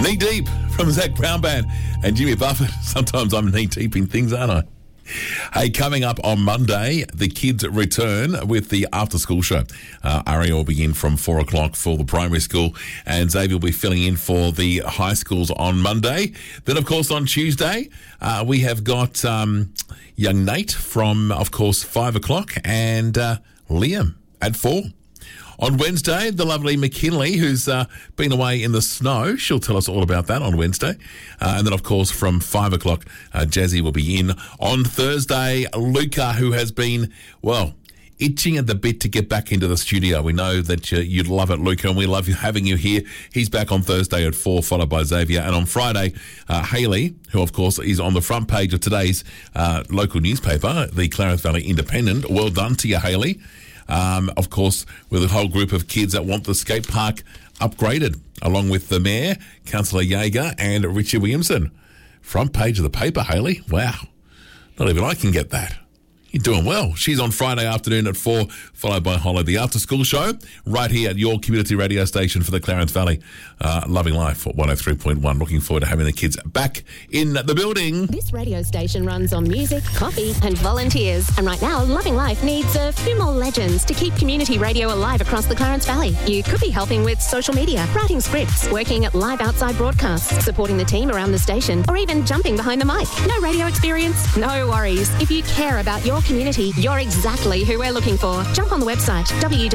Knee Deep from Zach Brown Band and Jimmy Buffett. Sometimes I'm knee deep in things, aren't I? Hey, coming up on Monday, the kids return with the after-school show. Ari will be in from 4 o'clock for the primary school, and Xavier will be filling in for the high schools on Monday. Then, of course, on Tuesday, we have got young Nate from, of course, 5 o'clock, and Liam at 4. On Wednesday, the lovely McKinley, who's been away in the snow. She'll tell us all about that on Wednesday. And then, of course, from 5 o'clock, Jazzy will be in. On Thursday, Luca, who has been, well, itching at the bit to get back into the studio. We know that you'd love it, Luca, and we love having you here. He's back on Thursday at 4, followed by Xavier. And on Friday, Hayley, who, of course, is on the front page of today's local newspaper, the Clarence Valley Independent. Well done to you, Hayley. Of course, with a whole group of kids that want the skate park upgraded, along with the Mayor, Councillor Yeager and Richie Williamson. Front page of the paper, Hayley. Wow. Not even I can get that. You're doing well. She's on Friday afternoon at 4, followed by Holly, the after-school show, right here at your community radio station for the Clarence Valley. Loving Life at 103.1. Looking forward to having the kids back in the building. This radio station runs on music, coffee and volunteers. And right now, Loving Life needs a few more legends to keep community radio alive across the Clarence Valley. You could be helping with social media, writing scripts, working at live outside broadcasts, supporting the team around the station, or even jumping behind the mic. No radio experience? No worries. If you care about your community, you're exactly who we're looking for. Jump on the website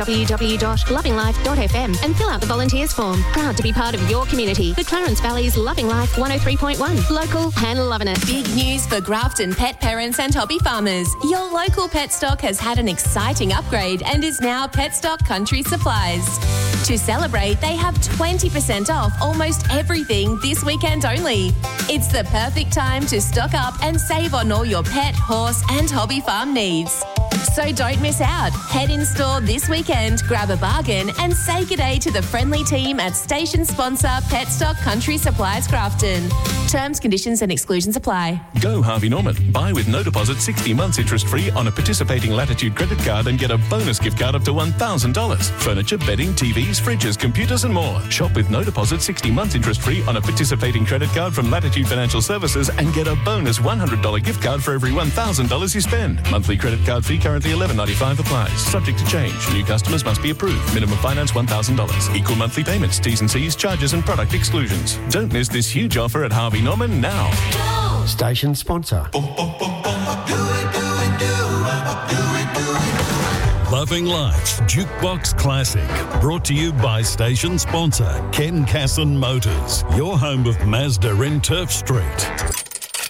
www.lovinglife.fm and fill out the volunteers form. Proud to be part of your community. The Clarence Valley's Loving Life 103.1. Local and loving it. Big news for Grafton pet parents and hobby farmers. Your local pet stock has had an exciting upgrade and is now Petstock Country Supplies. To celebrate, they have 20% off almost everything this weekend only. It's the perfect time to stock up and save on all your pet, horse and hobby farm needs. So don't miss out. Head in store this weekend, grab a bargain and say good day to the friendly team at station sponsor Petstock Country Supplies Grafton. Terms, conditions and exclusions apply. Go Harvey Norman. Buy with no deposit 60 months interest-free on a participating Latitude credit card and get a bonus gift card up to $1,000. Furniture, bedding, TVs, fridges, computers and more. Shop with no deposit 60 months interest-free on a participating credit card from Latitude Financial Services and get a bonus $100 gift card for every $1,000 you spend. Monthly credit card fee currently $11.95 applies. Subject to change. New customers must be approved. Minimum finance $1,000. Equal monthly payments, T's and C's, charges and product exclusions. Don't miss this huge offer at Harvey Norman now. Go! Station sponsor. Loving Life's Jukebox Classic, brought to you by station sponsor Ken Casson Motors, your home of Mazda in Turf Street.